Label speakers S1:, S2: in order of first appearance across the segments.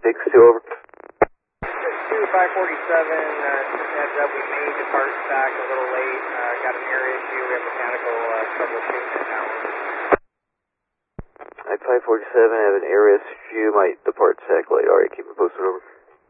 S1: Vegas 2 over.
S2: 547, just heads up, we may depart back a little late. Got an air issue, we have mechanical troubleshooting it now.
S1: Alright, 547, I have an air issue, might depart SAC late. Alright, keep it posted over.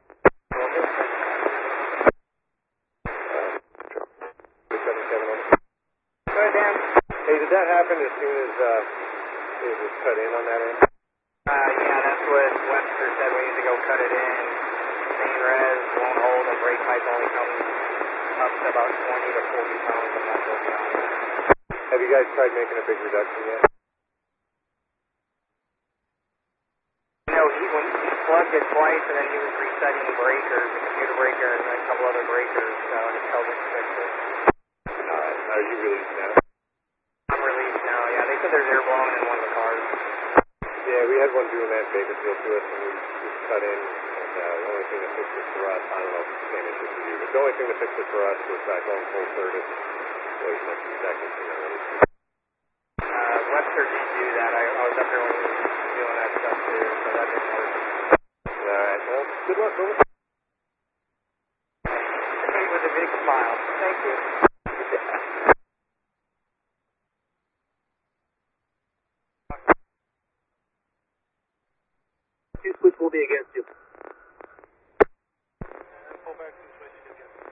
S2: Go ahead, Dan.
S3: Hey, did that happen as soon as it was cut in on that end?
S2: Yeah, that's what Webster said. We need to go cut it in. Main res won't hold. The brake pipe only comes up to about 20 to 40 pounds and not go beyond that.
S3: Have you guys tried making a big reduction yet?
S2: No, when he plugged it twice and then he was resetting the breakers, the computer breaker and a couple other breakers until we fixed it.
S3: Alright, are you released now?
S2: I'm released now, yeah. They said there's air blowing in one of the cars.
S3: Yeah, we had one doing that in Bakersfield to us, and we cut in, and the only thing that fixed it for us, I don't know if it's the same issue for you, but the only thing that fixed it for us was back on full service, waiting a few seconds, and then
S2: Webster did do that. I was up there when he was doing that stuff too, so that didn't work.
S3: Alright, well, good luck, over.
S2: With a big smile. Thank you.
S1: Switch will be against you.